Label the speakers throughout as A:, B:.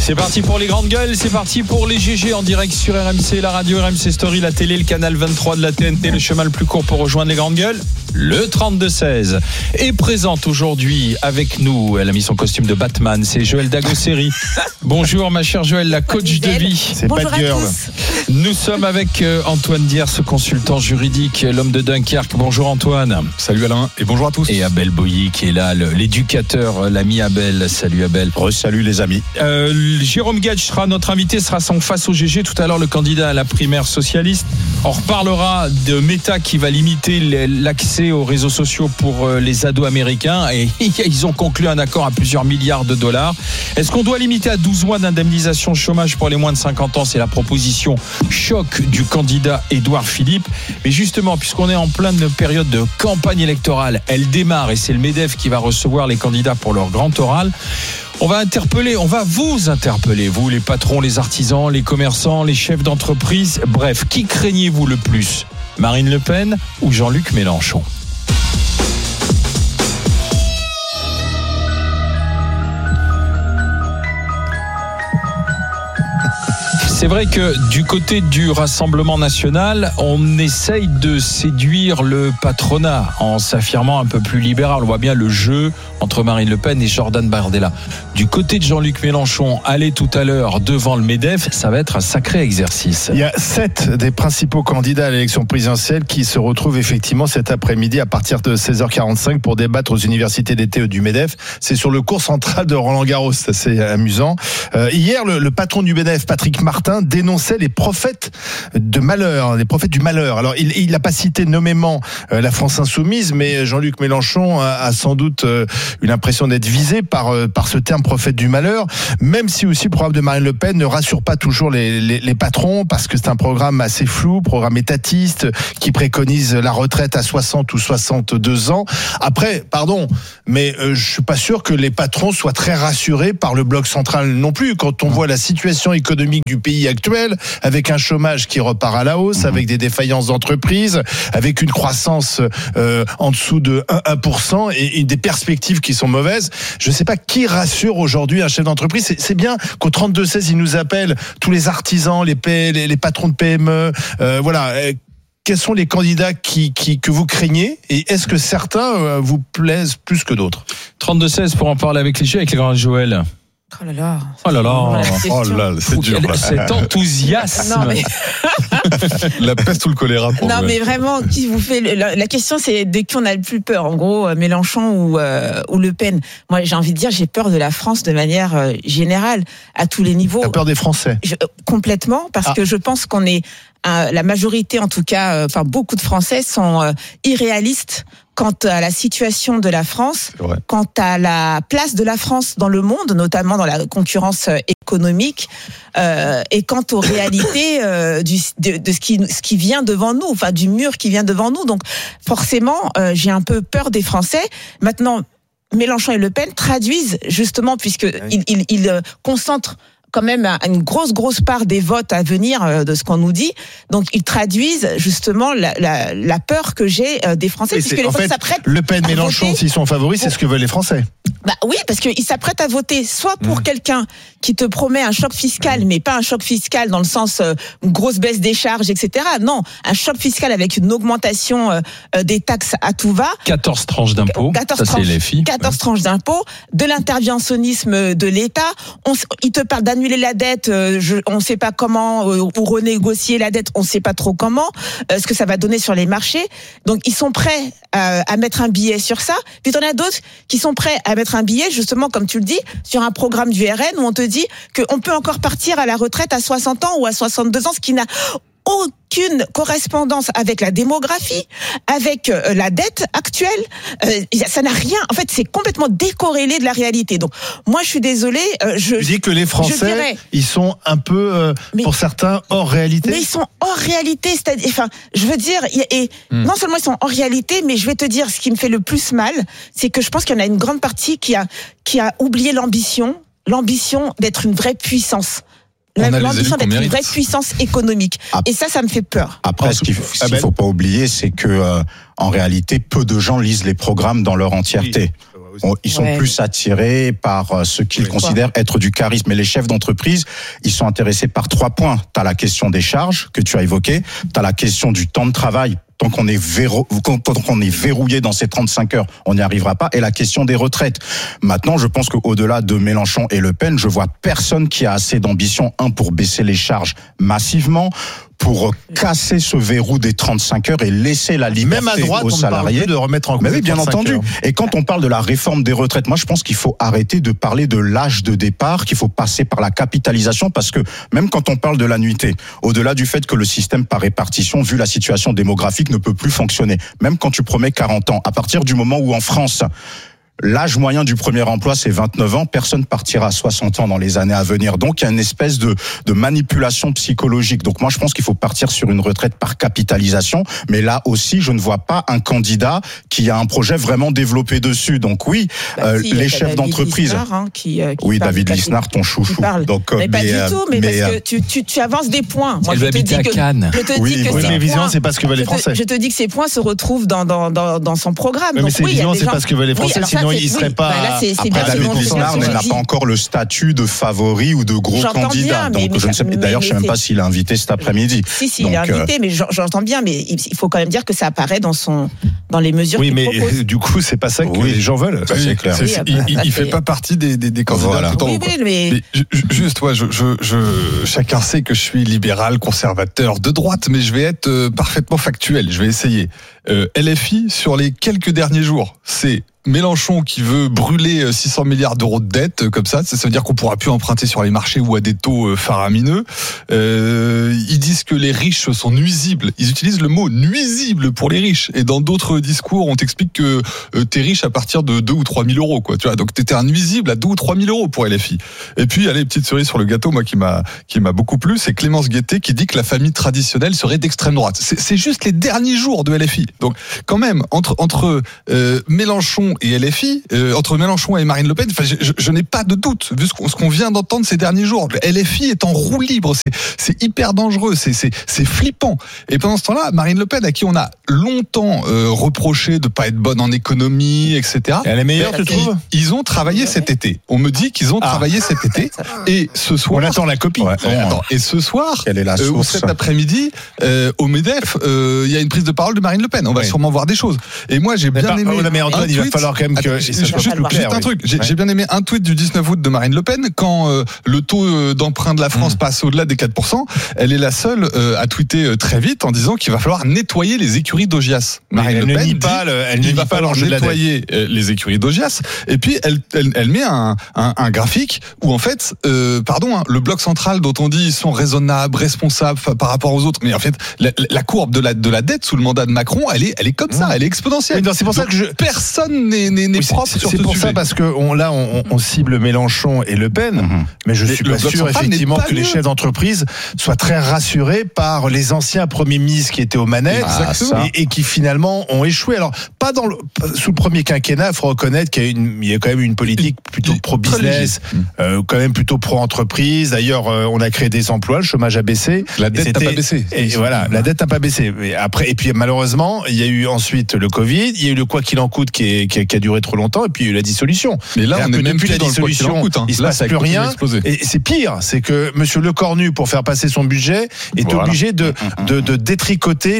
A: C'est parti pour les grandes gueules, c'est parti pour les GG en direct sur RMC, la radio, RMC Story, la télé, le canal 23 de la TNT, le chemin le plus court pour rejoindre les grandes gueules, le 32-16. Et présente aujourd'hui avec nous, elle a mis son costume de Batman, c'est Joëlle Dagosseri. Bonjour ma chère Joëlle, la coach de vie.
B: C'est
C: Bonjour
B: pas de girl.
C: Nous
A: sommes avec Antoine Diers, ce consultant juridique, l'homme de Dunkerque. Bonjour Antoine.
B: Salut Alain et bonjour à tous.
A: Et Abel Boilly qui est là, l'éducateur, l'ami Abel. Salut Abel.
B: Salut les amis.
A: Jérôme Gage sera notre invité, sera son face au GG tout à l'heure, le candidat à la primaire socialiste. On reparlera de Meta qui va limiter l'accès aux réseaux sociaux pour les ados américains et ils ont conclu un accord à plusieurs milliards de dollars. Est-ce qu'on doit limiter à 12 mois d'indemnisation chômage pour les moins de 50 ans? C'est la proposition choc du candidat Édouard Philippe. Mais justement, puisqu'on est en pleine période de campagne électorale, elle démarre et c'est le MEDEF qui va recevoir les candidats pour leur grand oral. On va vous interpeller, vous les patrons, les artisans, les commerçants, les chefs d'entreprise, bref, qui craignez-vous le plus? Marine Le Pen ou Jean-Luc Mélenchon? C'est vrai que du côté du Rassemblement national, on essaye de séduire le patronat en s'affirmant un peu plus libéral. On voit bien le jeu entre Marine Le Pen et Jordan Bardella. Du côté de Jean-Luc Mélenchon, aller tout à l'heure devant le MEDEF, ça va être un sacré exercice.
B: Il y a 7 des principaux candidats à l'élection présidentielle qui se retrouvent effectivement cet après-midi à partir de 16h45 pour débattre aux universités d'été du MEDEF. C'est sur le cours central de Roland-Garros, c'est assez amusant. Hier, le patron du MEDEF, Patrick Martin, dénonçait les prophètes de malheur, les prophètes du malheur. Alors, il n'a pas cité nommément la France Insoumise, mais Jean-Luc Mélenchon a sans doute eu l'impression d'être visé par ce terme prophète du malheur, même si aussi le programme de Marine Le Pen ne rassure pas toujours les patrons, parce que c'est un programme assez flou, programme étatiste, qui préconise la retraite à 60 ou 62 ans. Après, pardon, mais je suis pas sûr que les patrons soient très rassurés par le bloc central non plus, quand on voit la situation économique du pays actuel, avec un chômage qui repart à la hausse, avec des défaillances d'entreprises, avec une croissance en dessous de 1% et des perspectives qui sont mauvaises. Je ne sais pas qui rassure aujourd'hui un chef d'entreprise. C'est bien qu'au 32-16, il nous appelle tous les artisans, les patrons de PME. Voilà. Quels sont les candidats que vous craignez et est-ce que certains vous plaisent plus que d'autres?
A: 32-16 pour en parler avec les grands Joël.
C: Oh là là.
A: Oh là là.
B: Oh là, c'est dur. Là.
A: Cet enthousiasme.
C: Non, mais...
B: La peste ou le choléra pour
C: Non,
B: vous.
C: mais vraiment, qui vous fait la question, c'est de qui on a le plus peur. En gros, Mélenchon ou Le Pen. Moi, j'ai envie de dire, j'ai peur de la France de manière générale, à tous les niveaux.
B: T'as peur des Français?
C: Complètement, parce que je pense qu'on est la majorité, en tout cas, beaucoup de Français sont irréalistes quant à la situation de la France, quant à la place de la France dans le monde, notamment dans la concurrence économique, et quant aux réalités de ce qui vient devant nous, enfin du mur qui vient devant nous. Donc forcément, j'ai un peu peur des Français. Maintenant, Mélenchon et Le Pen traduisent justement, puisqu'ils concentrent quand même une grosse part des votes à venir de ce qu'on nous dit. Donc ils traduisent justement la peur que j'ai des Français, puisque les Français s'apprêtent.
B: Le Pen, Mélenchon, s'ils sont favoris, c'est ce que veulent les Français.
C: Bah oui, parce qu'ils s'apprêtent à voter soit pour quelqu'un qui te promet un choc fiscal, mais pas un choc fiscal dans le sens une grosse baisse des charges, etc. Non, un choc fiscal avec une augmentation des taxes à tout va.
A: 14 tranches d'impôts, c'est les filles.
C: 14 tranches d'impôts, de l'interventionnisme de l'État. Il te parle d'annuler la dette, on ne sait pas comment, ou renégocier la dette, on ne sait pas trop comment, ce que ça va donner sur les marchés. Donc ils sont prêts à mettre un billet sur ça. Puis il y en a d'autres qui sont prêts à mettre un billet, justement, comme tu le dis, sur un programme du RN où on te dit qu'on peut encore partir à la retraite à 60 ans ou à 62 ans, ce qui n'a aucune correspondance avec la démographie, avec la dette actuelle. Ça n'a rien. En fait, c'est complètement décorrélé de la réalité. Donc, moi, je suis désolée.
B: Je dis que les Français, ils sont un peu, pour certains, hors réalité.
C: Mais ils sont hors réalité. C'est-à-dire, enfin, je veux dire, non seulement ils sont hors réalité, mais je vais te dire, ce qui me fait le plus mal, c'est que je pense qu'il y en a une grande partie qui a oublié l'ambition d'être une vraie puissance. L'ambition d'être une vraie puissance économique. Et ça me fait peur.
D: Après, ce qu'il faut pas oublier, c'est que en réalité, peu de gens lisent les programmes dans leur entièreté. ils sont plus attirés par ce qu'ils considèrent être du charisme. Et les chefs d'entreprise, ils sont intéressés par 3 points. Tu as la question des charges que tu as évoquées, tu as la question du temps de travail. Tant qu'on est verrouillé dans ces 35 heures, on n'y arrivera pas. Et la question des retraites. Maintenant, je pense qu'au-delà de Mélenchon et Le Pen, je vois personne qui a assez d'ambition, pour baisser les charges massivement, pour casser ce verrou des 35 heures et laisser la liberté
B: même à droite,
D: aux salariés.
B: On de remettre en cause.
D: Mais oui, bien entendu.
B: Heures.
D: Et quand on parle de la réforme des retraites, moi je pense qu'il faut arrêter de parler de l'âge de départ, qu'il faut passer par la capitalisation, parce que même quand on parle de l'annuité, au-delà du fait que le système par répartition, vu la situation démographique, ne peut plus fonctionner, même quand tu promets 40 ans, à partir du moment où en France, l'âge moyen du premier emploi, c'est 29 ans. Personne partira à 60 ans dans les années à venir. Donc, il y a une espèce de manipulation psychologique. Donc, moi, je pense qu'il faut partir sur une retraite par capitalisation. Mais là aussi, je ne vois pas un candidat qui a un projet vraiment développé dessus. Donc, oui, les chefs d'entreprise. Oui, David Lisnard, ton chouchou.
C: Donc, mais pas du tout, mais parce que tu avances des points.
A: Moi, je te dis que Cannes.
B: Mais vision, c'est pas ce que veulent les Français.
C: Je te dis que ces points se retrouvent dans son programme.
B: Mais c'est vision, c'est pas ce que veulent les Français. Sinon, il serait pas.
D: Après, David Lisnard n'a pas encore le statut de favori ou de gros candidat. Donc, je ne sais. D'ailleurs, je ne sais même pas s'il est invité cet après-midi.
C: Si, il est invité, mais j'entends bien. Mais il faut quand même dire que ça apparaît dans les mesures qu'il propose.
B: Oui, mais du coup, c'est pas ça que les gens veulent.
D: C'est clair.
E: Il fait pas partie des candidats tout en haut.
C: Mais
E: juste, chacun sait que je suis libéral, conservateur, de droite, mais je vais être parfaitement factuel. Je vais essayer. LFI, sur les quelques derniers jours, c'est Mélenchon qui veut brûler 600 milliards d'euros de dette, comme ça veut dire qu'on pourra plus emprunter sur les marchés ou à des taux faramineux. Ils disent que les riches sont nuisibles. Ils utilisent le mot nuisible pour les riches. Et dans d'autres discours, on t'explique que t'es riche à partir de 2 ou 3 000 euros, quoi. Tu vois, donc t'étais un nuisible à 2 ou 3 000 euros pour LFI. Et puis, allez, petite cerise sur le gâteau, moi, qui m'a beaucoup plu, c'est Clémence Guettet qui dit que la famille traditionnelle serait d'extrême droite. C'est juste les derniers jours de LFI. Donc, quand même, entre Mélenchon et LFI, entre Mélenchon et Marine Le Pen, je n'ai pas de doute, vu ce qu'on vient d'entendre ces derniers jours. LFI est en roue libre, c'est hyper dangereux, c'est flippant. Et pendant ce temps-là, Marine Le Pen, à qui on a longtemps reproché de pas être bonne en économie, etc.
B: Elle est meilleure, tu trouves ?
E: Ils ont travaillé cet été. On me dit qu'ils ont travaillé cet été. Et ce soir,
B: on attend la copie.
E: Et ce soir,
D: quelle est la source ?
E: ou cet après-midi, au MEDEF, il y a une prise de parole de Marine Le Pen. On va sûrement voir des choses. Et moi, j'ai bien aimé.
B: Mais Antoine, il va falloir quand même que
E: juste un truc. J'ai bien aimé un tweet du 19 août de Marine Le Pen quand le taux d'emprunt de la France passe au-delà des 4%. Elle est la seule à tweeter très vite en disant qu'il va falloir nettoyer les écuries d'Augias. Marine Le Pen dit il va falloir nettoyer les écuries d'Augias. Et puis elle met un graphique où en fait, le bloc central dont on dit ils sont raisonnables, responsables par rapport aux autres, mais en fait la courbe de la dette sous le mandat de Macron, elle est comme ça, elle est exponentielle.
B: C'est pour ça que
E: personne n'est propre sur ce sujet.
B: C'est pour ça parce que on cible Mélenchon et Le Pen, mais je suis pas sûr effectivement que les chefs d'entreprise soient très rassurés par les anciens premiers ministres qui étaient aux manettes et qui finalement ont échoué. Alors pas sous le premier quinquennat, il faut reconnaître qu'il y a quand même une politique plutôt pro-business, quand même plutôt pro-entreprise. D'ailleurs, on a créé des emplois, le chômage a baissé.
E: La dette n'a pas baissé.
B: Et voilà, la dette n'a pas baissé. Et puis malheureusement, il y a eu ensuite le Covid, il y a eu le quoi qu'il en coûte qui a duré trop longtemps, et puis il y a eu la dissolution.
E: Mais là, on est même
B: plus
E: plus
B: la dissolution, il se passe plus rien. Et c'est pire, c'est que Monsieur Lecornu, pour faire passer son budget, est obligé de détricoter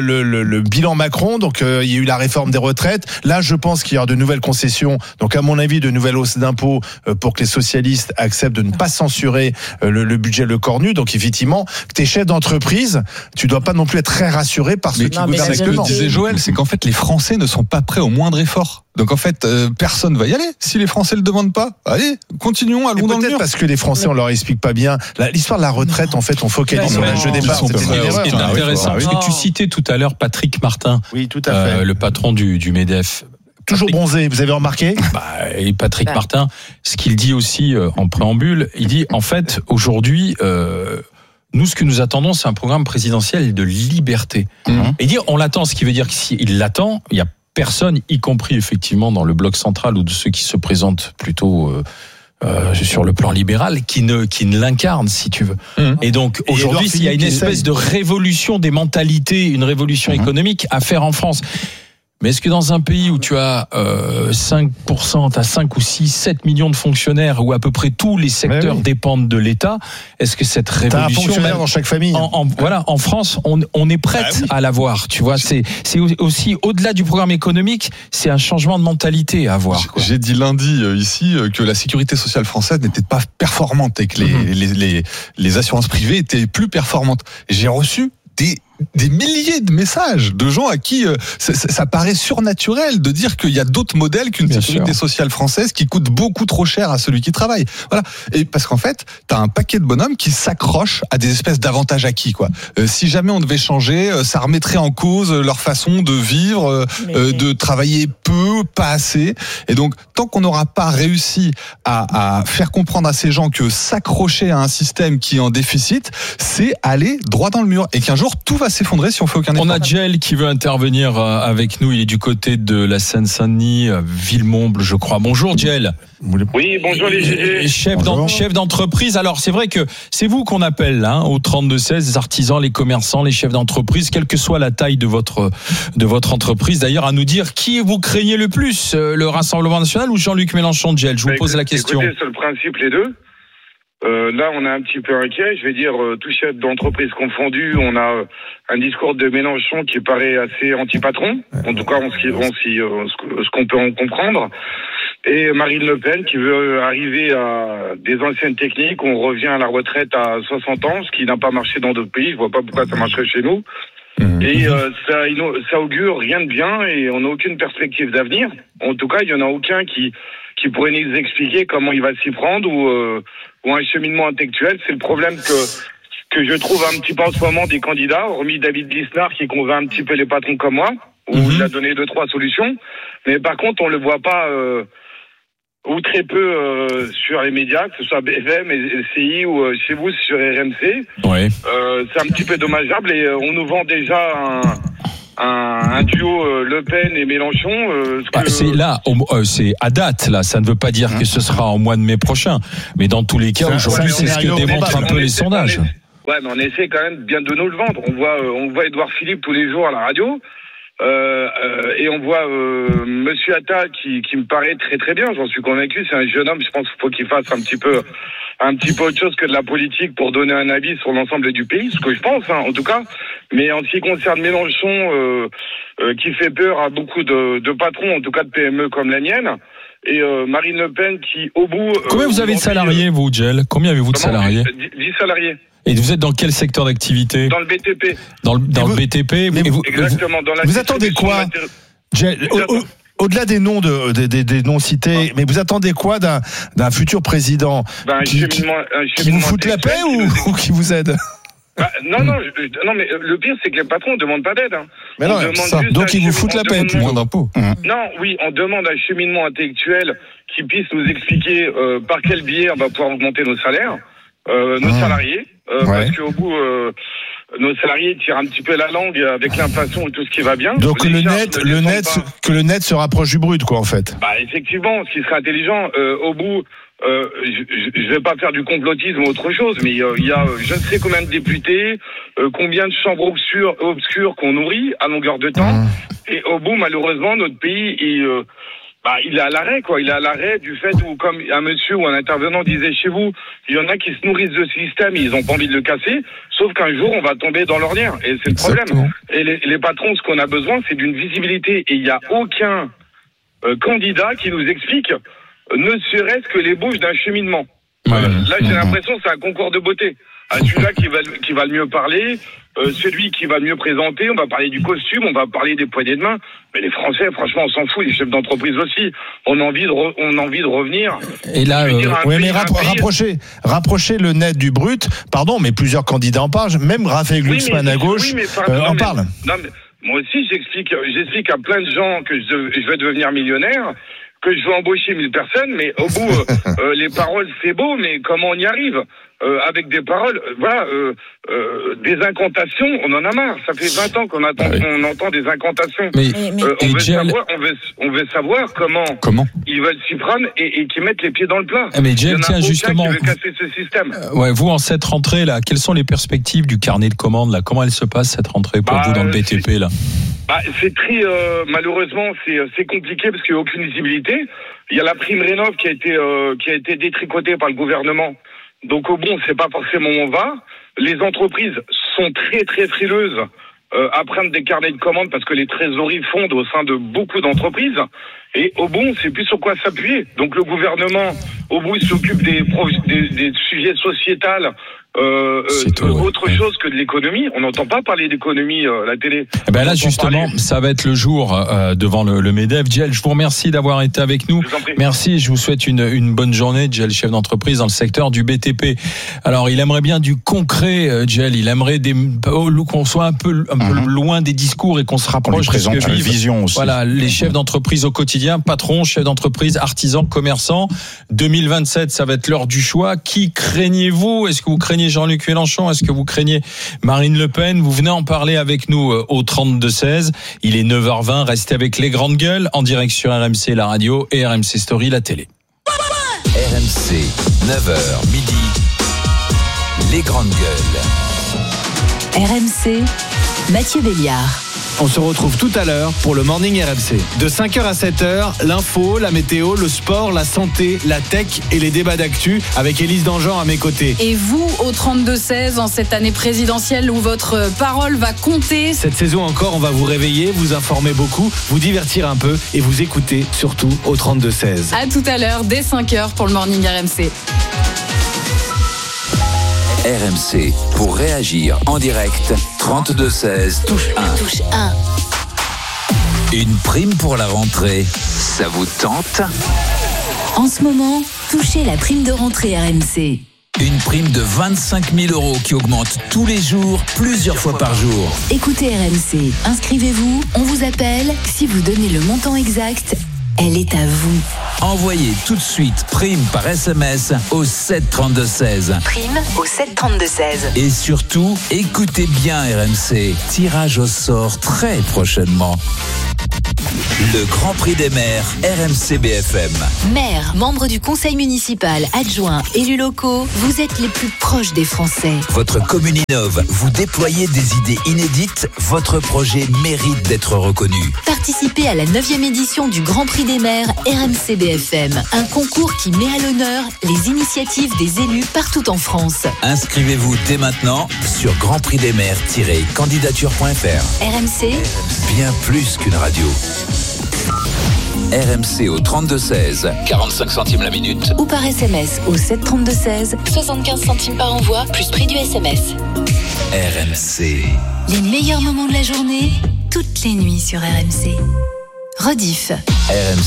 B: le bilan Macron. Donc il y a eu la réforme des retraites. Là, je pense qu'il y aura de nouvelles concessions. Donc à mon avis, de nouvelles hausses d'impôts pour que les socialistes acceptent de ne pas censurer le budget Lecornu. Donc effectivement, tes chefs d'entreprise, tu dois pas non plus être très rassuré par ceux qui gouvernent actuellement.
E: Ce que disait Joël, c'est qu'en fait les Français ne sont pas prêts au moindre effort. Donc en fait, personne ne va y aller. Si les Français le demandent pas, allez, continuons, allons dans le mur.
B: Peut-être parce que les Français, on leur explique pas bien. L'histoire de la retraite, en fait, on focalise sur l'âge de départ.
A: C'est intéressant, parce que tu citais tout à l'heure Patrick Martin,
B: oui, tout à fait.
A: Le patron du MEDEF.
B: Toujours bronzé, vous avez remarqué ?
A: Et Patrick Martin, ce qu'il dit aussi en préambule, il dit en fait aujourd'hui. Nous, ce que nous attendons, c'est un programme présidentiel de liberté. Et dire on l'attend, ce qui veut dire que s'il l'attend, il y a personne, y compris effectivement dans le bloc central ou de ceux qui se présentent plutôt sur le plan libéral, qui ne l'incarne, si tu veux. Et donc aujourd'hui, il y a une espèce de révolution des mentalités, une révolution économique à faire en France. Mais est-ce que dans un pays où tu as 5%, tu as 5 ou 6, 7 millions de fonctionnaires, où à peu près tous les secteurs dépendent de l'État, est-ce que cette révolution...
B: T'as un fonctionnaire dans chaque famille.
A: En France, on est prête à l'avoir. Tu vois, c'est aussi, au-delà du programme économique, c'est un changement de mentalité à avoir. Quoi.
E: J'ai dit lundi ici que la sécurité sociale française n'était pas performante et que les assurances privées étaient plus performantes. J'ai reçu des milliers de messages de gens à qui ça paraît surnaturel de dire qu'il y a d'autres modèles qu'une sécurité sociale française qui coûte beaucoup trop cher à celui qui travaille. Voilà. Et parce qu'en fait, t'as un paquet de bonhommes qui s'accrochent à des espèces d'avantages acquis, quoi. Si jamais on devait changer, ça remettrait en cause leur façon de vivre, de travailler peu, pas assez. Et donc, tant qu'on n'aura pas réussi à faire comprendre à ces gens que s'accrocher à un système qui est en déficit, c'est aller droit dans le mur. Et qu'un jour, tout va s'effondrer si on fait aucun effort.
A: On a Jel qui veut intervenir avec nous. Il est du côté de la Seine-Saint-Denis, Villemomble, je crois. Bonjour Jel.
F: Oui, bonjour les GG.
A: Chef d'entreprise. Alors c'est vrai que c'est vous qu'on appelle là, au 32-16, les artisans, les commerçants, les chefs d'entreprise, quelle que soit la taille de votre entreprise. D'ailleurs, à nous dire qui vous craignez le plus, le Rassemblement National ou Jean-Luc Mélenchon. Jel, je vous pose la question.
F: Écoutez, c'est le principe les deux. Là, on est un petit peu inquiet. Je vais dire, tout chef d'entreprise confondu, on a un discours de Mélenchon qui paraît assez anti-patron. En tout cas, ce qu'on peut en comprendre. Et Marine Le Pen qui veut arriver à des anciennes techniques. On revient à la retraite à 60 ans, ce qui n'a pas marché dans d'autres pays. Je vois pas pourquoi ça marcherait chez nous. Et ça augure rien de bien et on n'a aucune perspective d'avenir. En tout cas, il y en a aucun qui pourrait nous expliquer comment il va s'y prendre ou un cheminement intellectuel. C'est le problème que je trouve un petit peu en ce moment des candidats, hormis David Lisnard qui convainc un petit peu les patrons comme moi, où il a donné 2-3 solutions. Mais par contre, on le voit pas ou très peu sur les médias, que ce soit BFM, CI ou chez vous sur RMC.
A: Ouais.
F: C'est un petit peu dommageable et on nous vend déjà un duo Le Pen et Mélenchon.
A: C'est à date là. Ça ne veut pas dire que ce sera en mois de mai prochain, mais dans tous les cas aujourd'hui, c'est ce que démontrent un peu les sondages.
F: Ouais, mais on essaie quand même bien de nous le vendre. On voit Édouard Philippe tous les jours à la radio. Et on voit Monsieur Attal qui me paraît très très bien, j'en suis convaincu, c'est un jeune homme, je pense qu'il faut qu'il fasse un petit peu autre chose que de la politique pour donner un avis sur l'ensemble du pays, ce que je pense en tout cas. Mais en ce qui concerne Mélenchon, qui fait peur à beaucoup de patrons, en tout cas de PME comme la mienne, et Marine Le Pen qui au bout...
A: Combien vous avez de salariés vous, Jel? Combien avez-vous de salariés?
F: 10 salariés.
A: Et vous êtes dans quel secteur d'activité?
F: Dans le BTP.
A: Dans le BTP.
F: Exactement. Dans la
B: vous attendez quoi, au-delà des noms des noms cités, mais vous attendez quoi d'un futur président qui vous fout la paix ou qui vous aide?
F: Non, mais le pire, c'est que les patrons ne demandent pas d'aide.
B: Mais non, donc ils vous foutent la paix, moins d'impôts.
F: Non, oui, on demande un cheminement intellectuel qui puisse nous expliquer par quel biais on va pouvoir augmenter nos salaires, nos salariés. Parce qu'au bout, nos salariés tirent un petit peu la langue avec l'inflation et tout ce qui va bien.
B: Donc le net se rapproche du brut, quoi, en fait.
F: Bah, effectivement, ce qui serait intelligent, au bout, je vais pas faire du complotisme ou autre chose, mais il y a je ne sais combien de députés, combien de chambres obscures qu'on nourrit à longueur de temps. Et au bout, malheureusement, notre pays, il est à l'arrêt, quoi. Il est à l'arrêt du fait où, comme un monsieur ou un intervenant disait chez vous, il y en a qui se nourrissent de ce système et ils ont pas envie de le casser, sauf qu'un jour, on va tomber dans l'ornière. Et c'est le problème. Et les patrons, ce qu'on a besoin, c'est d'une visibilité. Et il n'y a aucun candidat qui nous explique, ne serait-ce que les bouches d'un cheminement. Là, j'ai l'impression que c'est un concours de beauté. Celui-là qui va le mieux parler, celui qui va le mieux présenter, on va parler du costume, on va parler des poignées de main. Mais les Français, franchement, on s'en fout, les chefs d'entreprise aussi. On a envie de revenir.
B: Et là, rapprocher le net du brut, pardon, mais plusieurs candidats en parlent, même Raphaël Glucksmann à gauche en parle.
F: Non, mais moi aussi, j'explique à plein de gens que je vais devenir millionnaire, que je veux embaucher 1000 personnes, mais au bout, les paroles, c'est beau, mais comment on y arrive? Avec des paroles, des incantations, on en a marre. Ça fait 20 ans qu'on entend des incantations. On veut savoir comment ils veulent s'y prendre et qu'ils mettent les pieds dans le plat.
A: Mais Jel, tiens, justement,
F: qui veut casser ce système.
A: Vous, en cette rentrée, là, quelles sont les perspectives du carnet de commandes, là? Comment elle se passe, cette rentrée, pour vous, dans le BTP, là?
F: C'est très malheureusement c'est compliqué parce qu'il n'y a aucune visibilité. Il y a la prime rénov qui a été détricotée par le gouvernement. Donc au bon, c'est pas forcément où on va. Les entreprises sont très très frileuses à prendre des carnets de commandes parce que les trésoreries fondent au sein de beaucoup d'entreprises. Et au bon, c'est plus sur quoi s'appuyer. Donc le gouvernement, au bout, il s'occupe des sujets sociétals. Autre chose que de l'économie. On n'entend pas parler d'économie la télé.
A: Ben là justement, ça va être le jour devant le MEDEF. Djel, je vous remercie d'avoir été avec nous. Merci, je vous souhaite une bonne journée. Djel, chef d'entreprise dans le secteur du BTP. Alors, il aimerait bien du concret, Djel. Il aimerait qu'on soit un peu loin des discours et qu'on se rapproche de ce que vivent.
D: Vision aussi.
A: Voilà, les chefs d'entreprise au quotidien, patrons, chefs d'entreprise, artisans, commerçants. 2027, ça va être l'heure du choix. Qui craignez-vous? Est-ce que vous craignez Jean-Luc Mélenchon? Est-ce que vous craignez Marine Le Pen? Vous venez en parler avec nous au 32-16. Il est 9h20. Restez avec les grandes gueules en direct sur RMC, la radio, et RMC Story, la télé.
G: RMC, 9h midi. Les grandes gueules.
H: RMC, Mathieu Béliard.
I: On se retrouve tout à l'heure pour le Morning RMC. De 5h à 7h, l'info, la météo, le sport, la santé, la tech et les débats d'actu avec Élise Dangean à mes côtés.
J: Et vous, au 32-16, en cette année présidentielle où votre parole va compter.
I: Cette saison encore, on va vous réveiller, vous informer beaucoup, vous divertir un peu et vous écouter surtout au 32-16.
J: À tout à l'heure, dès 5h pour le Morning RMC.
G: RMC, pour réagir en direct, 32-16, touche 1.
H: Touche 1.
G: Une prime pour la rentrée, ça vous tente?
H: En ce moment, touchez la prime de rentrée RMC.
G: Une prime de 25 000 € qui augmente tous les jours, plusieurs fois par jour.
H: Écoutez RMC, inscrivez-vous, on vous appelle. Si vous donnez le montant exact, elle est à vous.
G: Envoyez tout de suite prime par SMS au 732-16.
H: Prime au 732-16.
G: Et surtout, écoutez bien RMC. Tirage au sort très prochainement. Le Grand Prix des maires RMC BFM.
H: Maires, membres du conseil municipal, adjoints, élus locaux, vous êtes les plus proches des Français.
G: Votre commune innove, vous déployez des idées inédites, votre projet mérite d'être reconnu.
H: Participez à la 9e édition du Grand Prix des maires RMC BFM. Un concours qui met à l'honneur les initiatives des élus partout en France.
G: Inscrivez-vous dès maintenant sur grandprixdesmaires-candidature.fr.
H: RMC,
G: bien plus qu'une radio. RMC au 32-16, 45 centimes la minute.
H: Ou par SMS au 732-16, 75 centimes par envoi, plus prix du SMS.
G: RMC.
H: Les meilleurs moments de la journée, toutes les nuits sur RMC. Rediff.
G: RMC.